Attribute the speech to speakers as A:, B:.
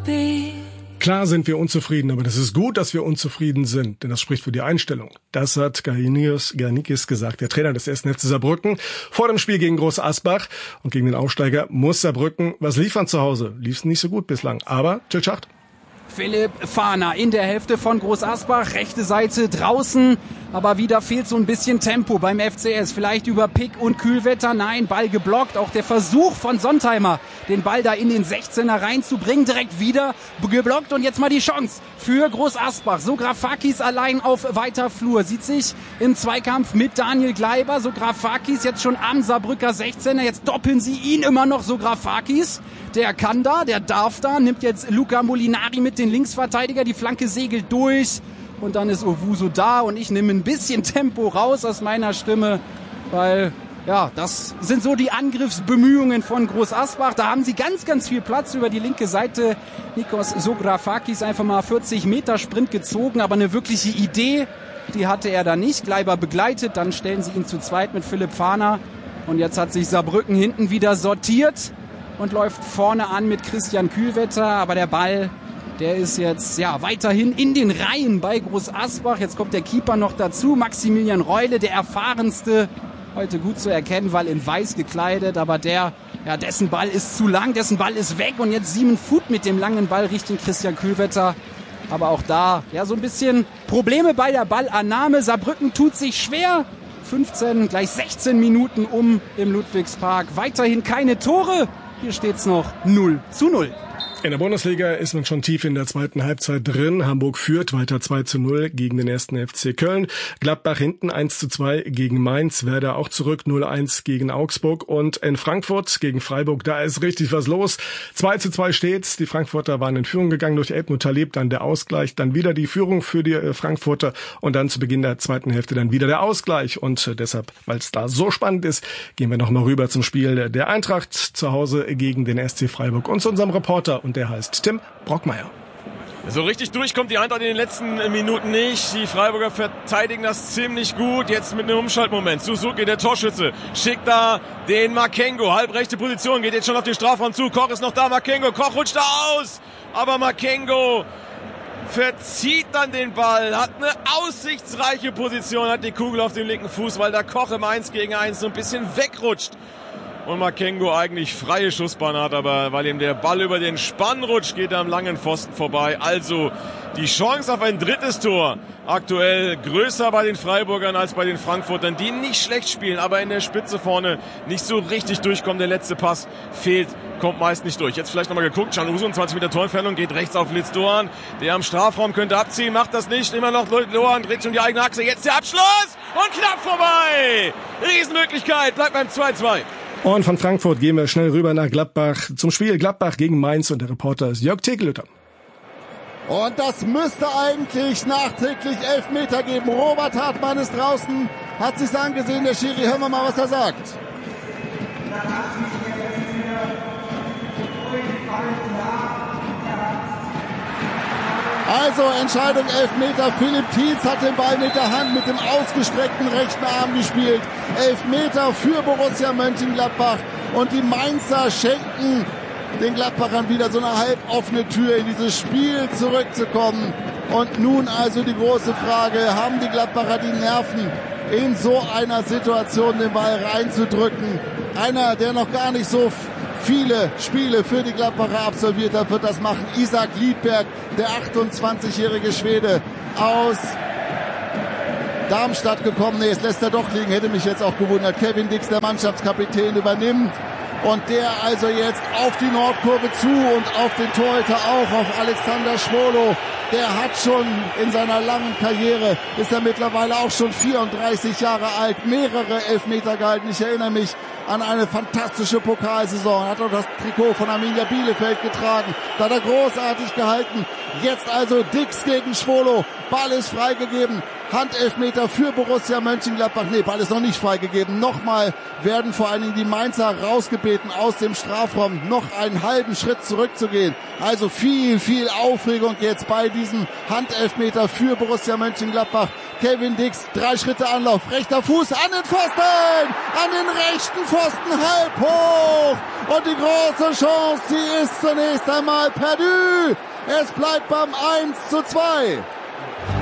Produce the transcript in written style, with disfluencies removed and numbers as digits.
A: Klar sind wir unzufrieden, aber das ist gut, dass wir unzufrieden sind, denn das spricht für die Einstellung. Das hat Garnikis gesagt, der Trainer des 1. FC Saarbrücken, vor dem Spiel gegen Groß Asbach. Und gegen den Aufsteiger muss Saarbrücken was liefern zu Hause. Lief's nicht so gut bislang, aber Tschüss.
B: Philipp Fahner in der Hälfte von Groß Asbach, rechte Seite draußen, aber wieder fehlt so ein bisschen Tempo beim FCS. Vielleicht über Pick und Kühlwetter, nein, Ball geblockt. Auch der Versuch von Sontheimer, den Ball da in den 16er reinzubringen, direkt wieder geblockt. Und jetzt mal die Chance für Groß Asbach. Sografakis allein auf weiter Flur, sieht sich im Zweikampf mit Daniel Gleiber. Sografakis jetzt schon am Saarbrücker 16er, jetzt doppeln sie ihn immer noch, Sografakis. Der kann da, der darf da, nimmt jetzt Luca Molinari mit den Linksverteidiger, die Flanke segelt durch und dann ist Owusu da und ich nehme ein bisschen Tempo raus aus meiner Stimme, weil ja, das sind so die Angriffsbemühungen von Groß Asbach. Da haben sie ganz, ganz viel Platz über die linke Seite. Nikos Sografakis einfach mal 40 Meter Sprint gezogen, aber eine wirkliche Idee, die hatte er da nicht. Gleiber begleitet, dann stellen sie ihn zu zweit mit Philipp Fahner und jetzt hat sich Saarbrücken hinten wieder sortiert und läuft vorne an mit Christian Kühlwetter, aber der Ball, der ist jetzt ja weiterhin in den Reihen bei Groß Asbach. Jetzt kommt der Keeper noch dazu, Maximilian Reule, der erfahrenste, heute gut zu erkennen, weil in weiß gekleidet, aber dessen Ball ist zu lang, dessen Ball ist weg und jetzt 7 Foot mit dem langen Ball Richtung Christian Kühlwetter. Aber auch da, ja, so ein bisschen Probleme bei der Ballannahme. Saarbrücken tut sich schwer. 15, gleich 16 Minuten im Ludwigspark. Weiterhin keine Tore. Hier steht's noch 0:0.
A: In der Bundesliga ist man schon tief in der zweiten Halbzeit drin. Hamburg führt weiter 2:0 gegen den 1. FC Köln. Gladbach hinten 1:2 gegen Mainz. Werder auch zurück 0:1 gegen Augsburg. Und in Frankfurt gegen Freiburg, da ist richtig was los. 2:2 steht's. Die Frankfurter waren in Führung gegangen durch Elbnur Taleb, dann der Ausgleich, dann wieder die Führung für die Frankfurter und dann zu Beginn der zweiten Hälfte dann wieder der Ausgleich. Und deshalb, weil es da so spannend ist, gehen wir nochmal rüber zum Spiel der Eintracht zu Hause gegen den SC Freiburg und zu unserem Reporter. Und der heißt Tim Brockmeier.
C: So richtig durchkommt die Eintracht in den letzten Minuten nicht. Die Freiburger verteidigen das ziemlich gut. Jetzt mit einem Umschaltmoment. Suzuki, der Torschütze, schickt da den Makengo. Halbrechte Position, geht jetzt schon auf den Strafraum zu. Koch ist noch da, Makengo. Koch rutscht da aus. Aber Makengo verzieht dann den Ball. Hat eine aussichtsreiche Position. Hat die Kugel auf dem linken Fuß, weil da Koch im 1 gegen 1 so ein bisschen wegrutscht. Und Makengo eigentlich freie Schussbahn hat, aber weil ihm der Ball über den Spann rutscht, geht er am langen Pfosten vorbei. Also die Chance auf ein drittes Tor aktuell größer bei den Freiburgern als bei den Frankfurtern, die nicht schlecht spielen, aber in der Spitze vorne nicht so richtig durchkommen. Der letzte Pass fehlt, kommt meist nicht durch. Jetzt vielleicht nochmal geguckt, Canuso, 20 Meter Torentfernung, geht rechts auf Litz Doan. Der am Strafraum könnte abziehen, macht das nicht. Immer noch Doan, dreht sich um die eigene Achse. Jetzt der Abschluss und knapp vorbei. Riesenmöglichkeit, bleibt beim 2:2.
A: Und von Frankfurt gehen wir schnell rüber nach Gladbach zum Spiel Gladbach gegen Mainz und der Reporter ist Jörg Tegelötter.
D: Und das müsste eigentlich nachträglich Elfmeter geben. Robert Hartmann ist draußen, hat sich's angesehen, der Schiri. Hören wir mal, was er sagt. Also Entscheidung Elfmeter. Philipp Tietz hat den Ball mit der Hand, mit dem ausgestreckten rechten Arm gespielt. Elfmeter für Borussia Mönchengladbach. Und die Mainzer schenken den Gladbachern wieder so eine halboffene Tür, in dieses Spiel zurückzukommen. Und nun also die große Frage, haben die Gladbacher die Nerven, in so einer Situation den Ball reinzudrücken? Einer, der noch gar nicht so viele Spiele für die Gladbacher absolviert hat, wird das machen. Isak Liedberg, der 28-jährige Schwede aus Darmstadt gekommen. Nee, es lässt er doch liegen, hätte mich jetzt auch gewundert. Kevin Dix, der Mannschaftskapitän, übernimmt. Und der also jetzt auf die Nordkurve zu und auf den Torhüter auch, auf Alexander Schwolo. Der hat schon in seiner langen Karriere, ist er mittlerweile auch schon 34 Jahre alt, mehrere Elfmeter gehalten. Ich erinnere mich an eine fantastische Pokalsaison. Hat auch das Trikot von Arminia Bielefeld getragen. Da hat er großartig gehalten. Jetzt also Dix gegen Schwolo. Ball ist freigegeben. Handelfmeter für Borussia Mönchengladbach. Nee, Ball ist noch nicht freigegeben. Nochmal werden vor allen Dingen die Mainzer rausgebeten aus dem Strafraum, noch einen halben Schritt zurückzugehen. Also viel Aufregung jetzt bei diesem Handelfmeter für Borussia Mönchengladbach. Kevin Dix, 3 Schritte Anlauf, rechter Fuß an den Pfosten, an den rechten Pfosten, halb hoch. Und die große Chance, die ist zunächst einmal perdu. Es bleibt beim 1:2.